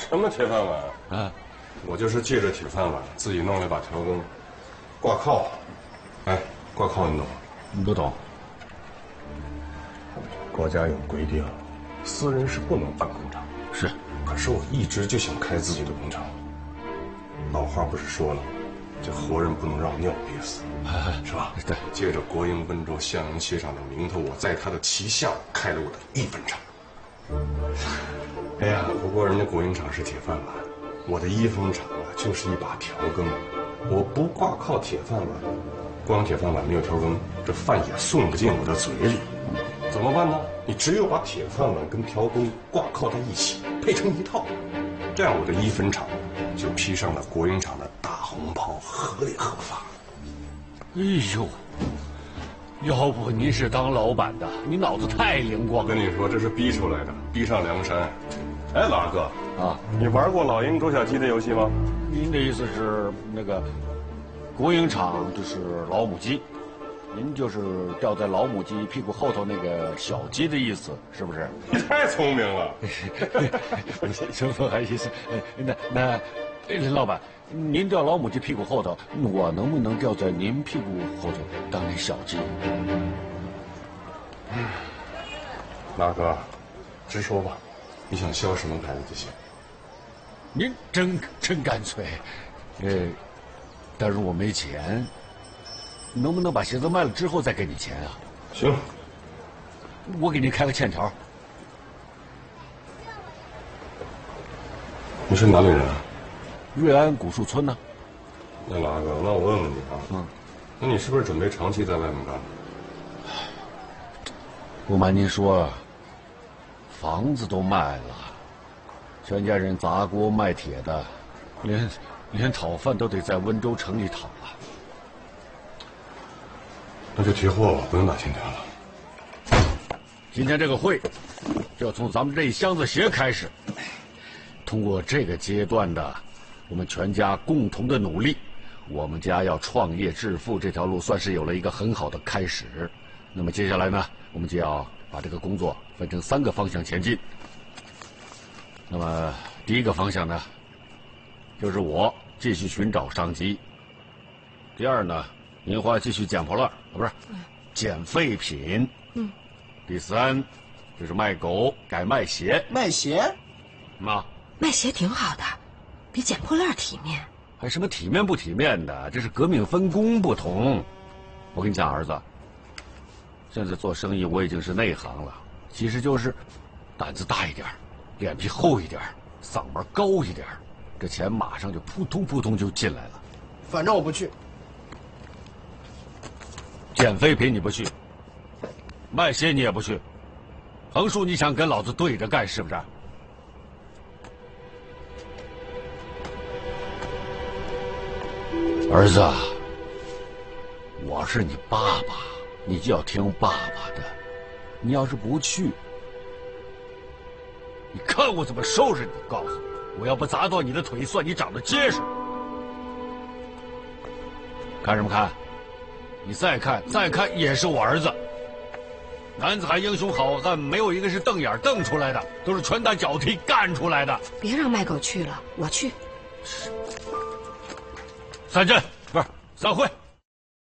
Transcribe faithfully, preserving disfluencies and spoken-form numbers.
什么铁饭碗啊？我就是借着铁饭碗自己弄了一把条羹，挂靠。哎，挂靠你懂吗？ 你不懂。 国家有规定，私人是不能办工厂。 是， 可是我一直就想开自己的工厂。老话不是说了，这活人不能让尿憋死，是吧？ 对， 借着国营温州向阳鞋厂的名头，我在他的旗下开了我的一分厂。哎呀，不过人家国营厂是铁饭碗，我的一分厂啊就是一把条羹。我不挂靠铁饭碗，光铁饭碗没有条羹，这饭也送不进我的嘴里。怎么办呢？你只有把铁饭碗跟条羹挂靠在一起，配成一套，这样我的一分厂就披上了国营厂的大红袍，合理合法。 哎呦，要不您是当老板的，你脑子太灵光了。 我跟你说，这是逼出来的，逼上梁山。哎，老二哥啊， 你玩过老鹰捉小鸡的游戏吗？ 您的意思是那个国营厂就是老母鸡，您就是吊在老母鸡屁股后头那个小鸡的意思，是不是？ 你太聪明了。 什么不好意思？那那，林老板，您吊老母鸡屁股后头，我能不能吊在您屁股后头当那小鸡？ 老二哥，直说吧，你想销什么牌子就行。 您真真干脆，呃，但是我没钱，能不能把鞋子卖了之后再给你钱啊？ 行， 我给您开个欠条。 你是哪里人啊？ 瑞安古树村呢？ 那老二哥，那我问问你啊，嗯，那你是不是准备长期在外面干？ 不瞒您说，房子都卖了。全家人砸锅卖铁的，连连讨饭都得在温州城里讨啊。 那就提货吧，不用打欠条了。 今天这个会，就要从咱们这一箱子鞋开始。通过这个阶段的我们全家共同的努力，我们家要创业致富这条路算是有了一个很好的开始。那么接下来呢，我们就要把这个工作分成三个方向前进。那么第一个方向呢，就是我继续寻找商机。第二呢，银花继续捡破烂，啊不是，嗯、捡废品。嗯。第三，就是卖狗改卖鞋。 卖鞋？ 妈， 卖鞋挺好的，比捡破烂体面。 还什么体面不体面的？这是革命分工不同。我跟你讲，儿子，现在做生意我已经是内行了，其实就是胆子大一点。脸皮厚一点，嗓门高一点，这钱马上就扑通扑通就进来了。 反正我不去。 捡废品你不去，卖鞋你也不去，横竖你想跟老子对着干是不是？儿子，我是你爸爸，你就要听爸爸的。你要是不去，你看我怎么收拾你！告诉你，我要不砸断你的腿，算你长得结实。看什么看？你再看，再看也是我儿子。男子汉英雄好汉，没有一个是瞪眼瞪出来的，都是拳打脚踢干出来的。 别让卖狗去了，我去。 散阵，不是散会。